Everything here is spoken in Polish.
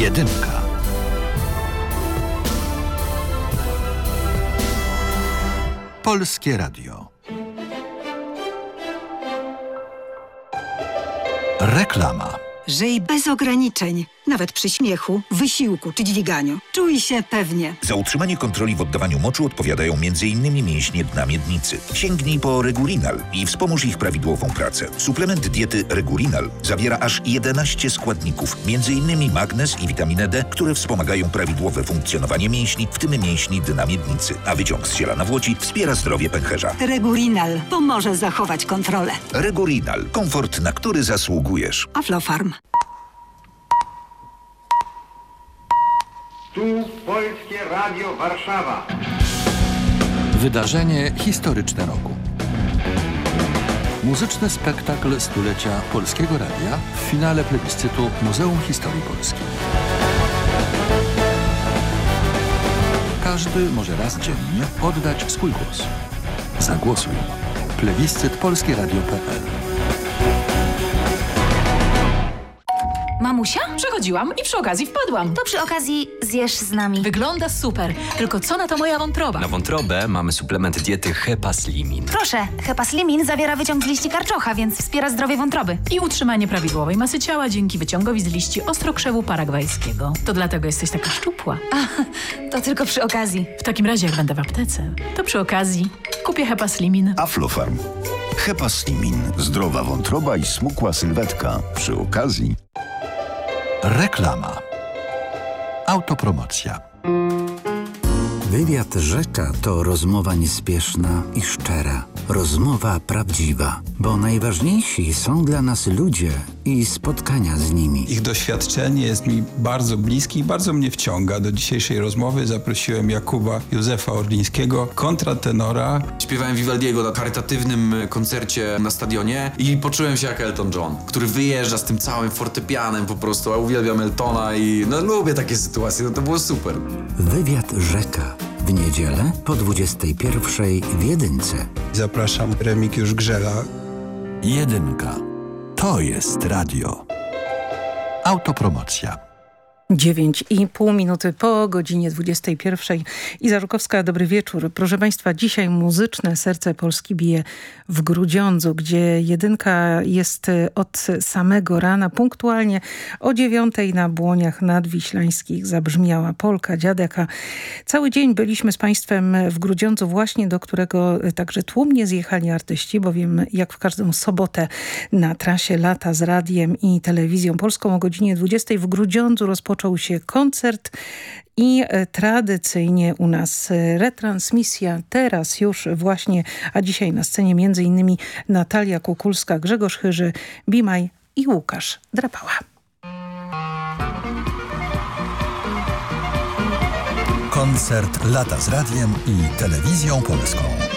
Jedynka. Polskie Radio. Reklama. Żyj bez ograniczeń, nawet przy śmiechu, wysiłku czy dźwiganiu. Czuj się pewnie. Za utrzymanie kontroli w oddawaniu moczu odpowiadają m.in. mięśnie dna miednicy. Sięgnij po Regurinal i wspomóż ich prawidłową pracę. Suplement diety Regurinal zawiera aż 11 składników, m.in. magnez i witaminę D, które wspomagają prawidłowe funkcjonowanie mięśni, w tym mięśni dna miednicy. A wyciąg z ziela nawłoci wspiera zdrowie pęcherza. Regurinal pomoże zachować kontrolę. Regurinal. Komfort, na który zasługujesz. Aflofarm. Tu Polskie Radio Warszawa. Wydarzenie historyczne roku. Muzyczny spektakl stulecia Polskiego Radia w finale plebiscytu Muzeum Historii Polskiej. Każdy może raz dziennie oddać swój głos. Zagłosuj. Plebiscyt polskieradio.pl. Mamusia? Przechodziłam i przy okazji wpadłam. To przy okazji zjesz z nami. Wygląda super, tylko co na to moja wątroba? Na wątrobę mamy suplement diety Hepaslimin. Proszę, Hepaslimin zawiera wyciąg z liści karczocha, więc wspiera zdrowie wątroby. I utrzymanie prawidłowej masy ciała dzięki wyciągowi z liści ostrokrzewu paragwajskiego. To dlatego jesteś taka szczupła. To tylko przy okazji. W takim razie jak będę w aptece, to przy okazji kupię Hepaslimin. Aflofarm. Hepaslimin. Zdrowa wątroba i smukła sylwetka. Przy okazji. Reklama. Autopromocja. Wywiad Rzeka to rozmowa niespieszna i szczera. Rozmowa prawdziwa, bo najważniejsi są dla nas ludzie i spotkania z nimi. Ich doświadczenie jest mi bardzo bliskie i bardzo mnie wciąga. Do dzisiejszej rozmowy zaprosiłem Jakuba Józefa Orlińskiego, kontratenora. Śpiewałem Vivaldiego na charytatywnym koncercie na stadionie i poczułem się jak Elton John, który wyjeżdża z tym całym fortepianem po prostu. A uwielbiam Eltona i lubię takie sytuacje, to było super. Wywiad Rzeka. W niedzielę po 21:00 w Jedynce. Zapraszam Remigiusz Grzela. Jedynka. To jest radio. Autopromocja. 9,5 minuty po godzinie 21. Iza Żukowska, dobry wieczór. Proszę Państwa, dzisiaj muzyczne serce Polski bije w Grudziądzu, gdzie Jedynka jest od samego rana. Punktualnie o 9:00 na Błoniach Nadwiślańskich zabrzmiała polka Dziadeka. Cały dzień byliśmy z Państwem w Grudziądzu właśnie, do którego także tłumnie zjechali artyści, bowiem jak w każdą sobotę na trasie Lata z radiem i telewizją polską o godzinie 20:00 w Grudziądzu rozpoczął się koncert i tradycyjnie u nas retransmisja teraz już właśnie, a dzisiaj na scenie m.in. Natalia Kukulska, Grzegorz Chyży, Bimaj i Łukasz Drapała. Koncert Lata z radiem i telewizją polską.